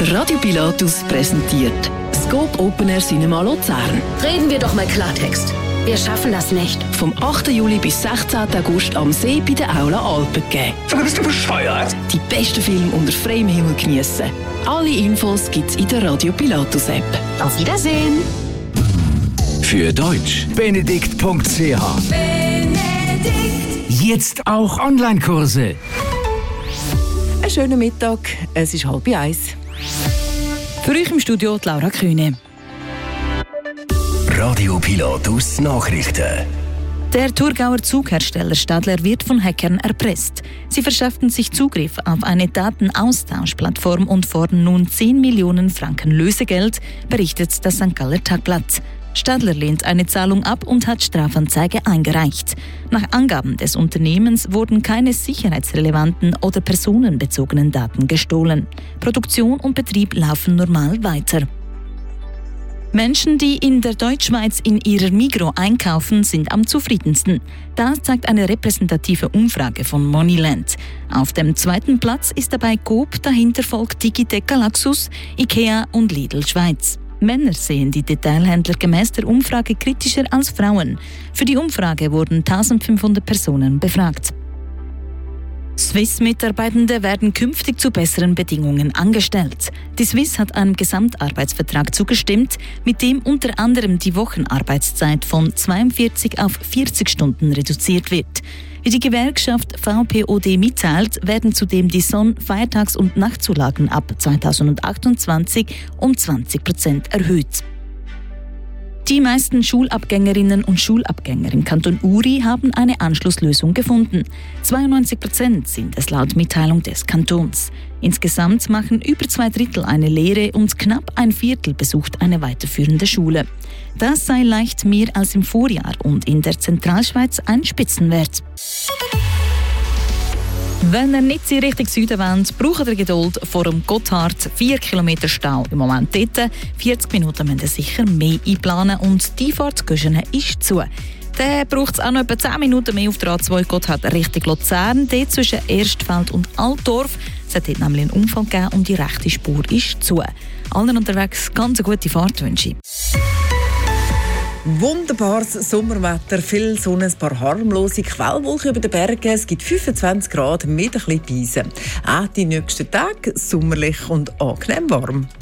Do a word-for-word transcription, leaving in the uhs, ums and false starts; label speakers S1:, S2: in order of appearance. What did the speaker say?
S1: Radio Pilatus präsentiert Scope Open Air Cinema Luzern.
S2: Reden wir doch mal Klartext. Wir schaffen das nicht.
S1: Vom achten Juli bis sechzehnten August am See bei der Aula Alpen geben.
S3: Sag, bist du bescheuert?
S1: Die besten Filme unter freiem Himmel geniessen. Alle Infos gibt's in der Radio Pilatus App.
S2: Auf Wiedersehen.
S3: Für Deutsch benedikt punkt c h.
S4: Benedikt. Jetzt auch Online-Kurse.
S5: Einen schönen Mittag, es ist halb eins.
S6: Für euch im Studio die Laura Kühne.
S3: Radio Pilatus Nachrichten.
S6: Der Thurgauer Zughersteller Stadler wird von Hackern erpresst. Sie verschafften sich Zugriff auf eine Datenaustauschplattform und fordern nun zehn Millionen Franken Lösegeld, berichtet das Sankt Galler Tagblatt. Stadler lehnt eine Zahlung ab und hat Strafanzeige eingereicht. Nach Angaben des Unternehmens wurden keine sicherheitsrelevanten oder personenbezogenen Daten gestohlen. Produktion und Betrieb laufen normal weiter. Menschen, die in der Deutschschweiz in ihrer Migros einkaufen, sind am zufriedensten. Das zeigt eine repräsentative Umfrage von Moneyland. Auf dem zweiten Platz ist dabei Coop, dahinter folgt Digitec Galaxus, Ikea und Lidl Schweiz. Männer sehen die Detailhändler gemäss der Umfrage kritischer als Frauen. Für die Umfrage wurden eintausendfünfhundert Personen befragt. Swiss-Mitarbeitende werden künftig zu besseren Bedingungen angestellt. Die Swiss hat einem Gesamtarbeitsvertrag zugestimmt, mit dem unter anderem die Wochenarbeitszeit von zweiundvierzig auf vierzig Stunden reduziert wird. Wie die Gewerkschaft V P O D mitteilt, werden zudem die Sonn-, Feiertags- und Nachtzulagen ab zweitausendachtundzwanzig um zwanzig Prozent erhöht. Die meisten Schulabgängerinnen und Schulabgänger im Kanton Uri haben eine Anschlusslösung gefunden. zweiundneunzig Prozent sind es laut Mitteilung des Kantons. Insgesamt machen über zwei Drittel eine Lehre und knapp ein Viertel besucht eine weiterführende Schule. Das sei leicht mehr als im Vorjahr und in der Zentralschweiz ein Spitzenwert. Wenn ihr nicht in Richtung Süden wollt, braucht ihr Geduld vor dem Gotthard. vier Kilometer Stau im Moment dort. vierzig Minuten müsst ihr sicher mehr einplanen und die Fahrt ist zu. Dann braucht es auch noch etwa zehn Minuten mehr auf der A zwei Gotthard Richtung Luzern. Dort zwischen Erstfeld und Altdorf. Es hat dort nämlich einen Unfall gegeben und die rechte Spur ist zu. Allen unterwegs ganz eine gute Fahrt wünsche ich.
S5: Wunderbares Sommerwetter, viel Sonne, ein paar harmlose Quellwolken über den Bergen. Es gibt fünfundzwanzig Grad mit ein bisschen Beisen. Auch die nächsten Tage sommerlich und angenehm warm.